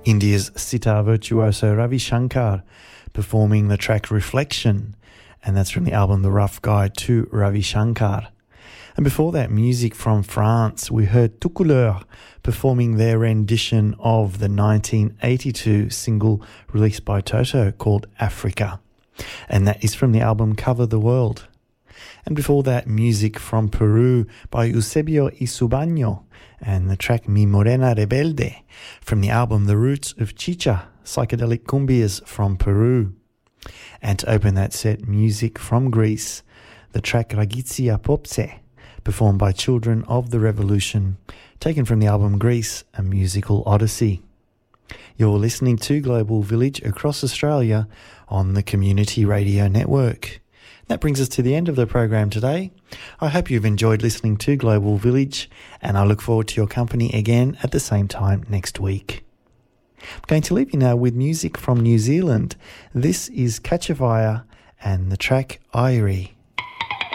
India's sitar virtuoso Ravi Shankar performing the track Reflection, and that's from the album The Rough Guide to Ravi Shankar. And before that, music from France, we heard Tout Couleur performing their rendition of the 1982 single released by Toto called Africa, and that is from the album Cover the World. And before that, music from Peru by Eusebio Isubaño and the track Mi Morena Rebelde from the album The Roots of Chicha, psychedelic cumbias from Peru. And to open that set, music from Greece, the track Ragitsi Apopse, performed by Children of the Revolution, taken from the album Greece, A Musical Odyssey. You're listening to Global Village across Australia on the Community Radio Network. That brings us to the end of the program today. I hope you've enjoyed listening to Global Village, and I look forward to your company again at the same time next week. I'm going to leave you now with music from New Zealand. This is Catch a Fire and the track Irie.